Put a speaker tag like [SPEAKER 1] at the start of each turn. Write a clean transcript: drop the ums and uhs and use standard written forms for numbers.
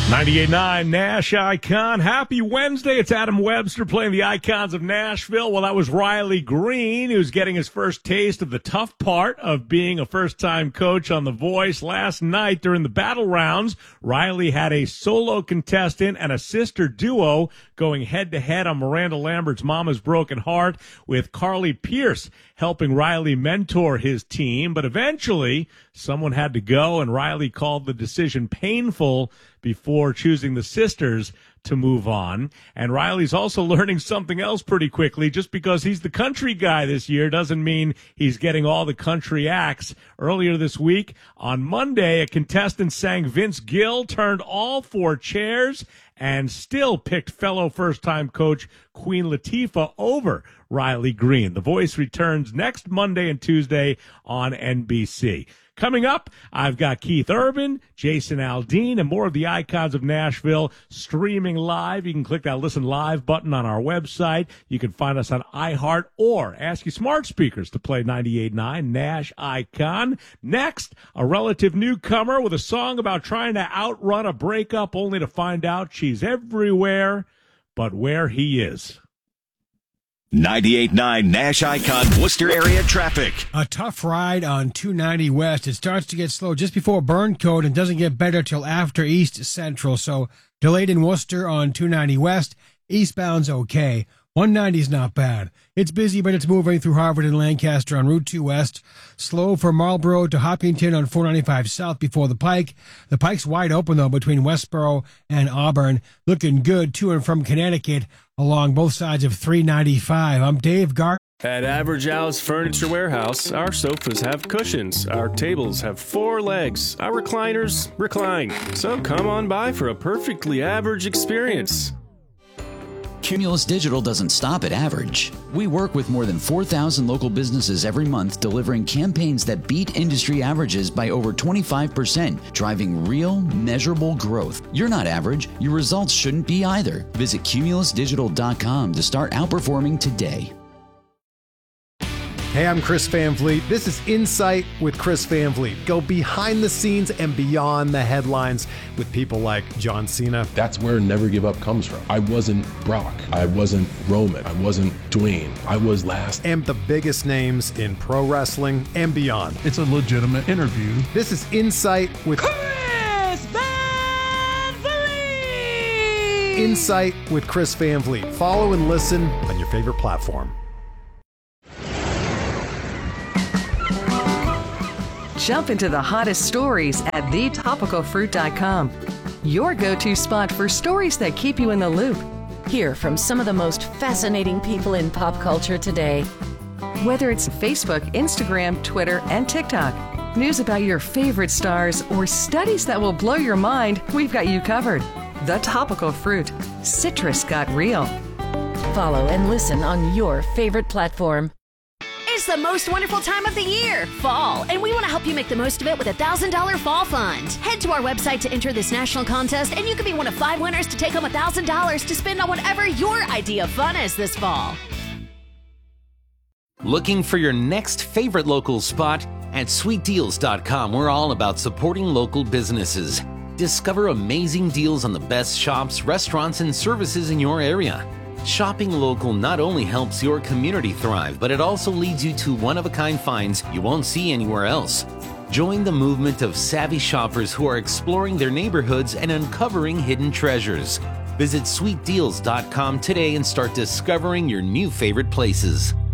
[SPEAKER 1] 98.9 Nash Icon. Happy Wednesday. It's Adam Webster playing the Icons of Nashville. Well, that was Riley Green, who's getting his first taste of the tough part of being a first-time coach on The Voice. Last night during the battle rounds, Riley had a solo contestant and a sister duo going head-to-head on Miranda Lambert's Mama's Broken Heart, with Carly Pierce helping Riley mentor his team. But eventually, someone had to go, and Riley called the decision painful before choosing the sisters to move on. And Riley's also learning something else pretty quickly. Just because he's the country guy this year doesn't mean he's getting all the country acts. Earlier this week, on Monday, a contestant sang Vince Gill, turned all four chairs, and still picked fellow first-time coach Queen Latifah over Riley Green. The Voice returns next Monday and Tuesday on NBC. Coming up, I've got Keith Urban, Jason Aldean, and more of the Icons of Nashville streaming live. You can click that Listen Live button on our website. You can find us on iHeart or ask your smart speakers to play 98.9 Nash Icon. Next, a relative newcomer with a song about trying to outrun a breakup only to find out she's everywhere but where he is.
[SPEAKER 2] 98.9 Nash Icon Worcester area traffic.
[SPEAKER 3] A tough ride on 290 West. It starts to get slow just before Burn Code and doesn't get better till after East Central. So delayed in Worcester on 290 West. Eastbound's okay. 190's not bad. It's busy, but it's moving through Harvard and Lancaster on Route 2 West. Slow from Marlboro to Hopkinton on 495 South before the Pike. The Pike's wide open, though, between Westboro and Auburn. Looking good to and from Connecticut along both sides of 395. I'm Dave Gart.
[SPEAKER 4] At Average Al's Furniture Warehouse, our sofas have cushions, our tables have 4 legs, our recliners recline. So come on by for a perfectly average experience.
[SPEAKER 5] Cumulus Digital doesn't stop at average. We work with more than 4,000 local businesses every month, delivering campaigns that beat industry averages by over 25%, driving real, measurable growth. You're not average. Your results shouldn't be either. Visit cumulusdigital.com to start outperforming today.
[SPEAKER 6] Hey, I'm Chris Van Vliet. This is Insight with Chris Van Vliet. Go behind the scenes and beyond the headlines with people like John Cena.
[SPEAKER 7] That's where Never Give Up comes from. I wasn't Brock. I wasn't Roman. I wasn't Dwayne. I was last.
[SPEAKER 6] And the biggest names in pro wrestling and beyond.
[SPEAKER 8] It's a legitimate interview.
[SPEAKER 6] This is Insight with
[SPEAKER 9] Chris Van Vliet.
[SPEAKER 6] Insight with Chris Van Vliet. Follow and listen on your favorite platform.
[SPEAKER 10] Jump into the hottest stories at thetopicalfruit.com. Your go-to spot for stories that keep you in the loop.
[SPEAKER 11] Hear from some of the most fascinating people in pop culture today.
[SPEAKER 10] Whether it's Facebook, Instagram, Twitter, and TikTok, news about your favorite stars, or studies that will blow your mind, we've got you covered. The Topical Fruit. Citrus got real.
[SPEAKER 11] Follow and listen on your favorite platform.
[SPEAKER 12] It's the most wonderful time of the year, fall, and we want to help you make the most of it with a $1,000 fall fund. Head to our website to enter this national contest, and you could be one of 5 winners to take home $1,000 to spend on whatever your idea of fun is this fall.
[SPEAKER 13] Looking for your next favorite local spot? At sweetdeals.com, we're all about supporting local businesses. Discover amazing deals on the best shops, restaurants, and services in your area. Shopping local not only helps your community thrive, but it also leads you to one-of-a-kind finds you won't see anywhere else. Join the movement of savvy shoppers who are exploring their neighborhoods and uncovering hidden treasures. Visit sweetdeals.com today and start discovering your new favorite places.